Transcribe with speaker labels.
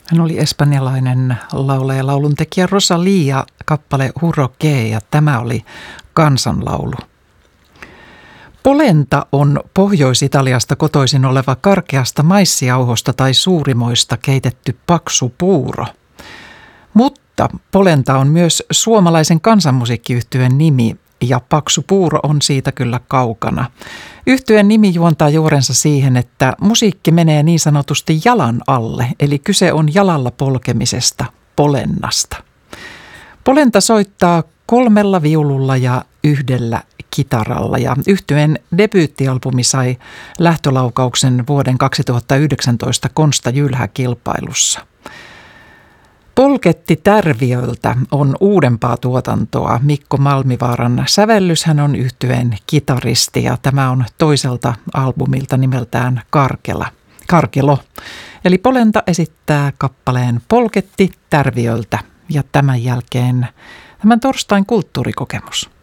Speaker 1: Hän oli espanjalainen laulaja, lauluntekijä Rosalía, kappale Juro que, ja tämä oli kansanlaulu. Polenta on Pohjois-Italiasta kotoisin oleva karkeasta maissiauhosta tai suurimoista keitetty paksu puuro. Mutta polenta on myös suomalaisen kansanmusiikkiyhtyeen nimi, ja paksu puuro on siitä kyllä kaukana. Yhtyeen nimi juontaa juurensa siihen, että musiikki menee niin sanotusti jalan alle, eli kyse on jalalla polkemisesta, polennasta. Polenta soittaa 3 viululla ja 1 kitaralla, ja yhtyeen debyyttialbumi sai lähtölaukauksen vuoden 2019 Konsta Jylhä-kilpailussa. Polketti Tärviöltä on uudempaa tuotantoa. Mikko Malmivaaran sävellys, hän on yhtyeen kitaristi, ja tämä on toiselta albumilta nimeltään Karkelo. Eli Polenta esittää kappaleen Polketti Tärviöltä, ja tämän jälkeen tämän torstain kulttuurikokemus.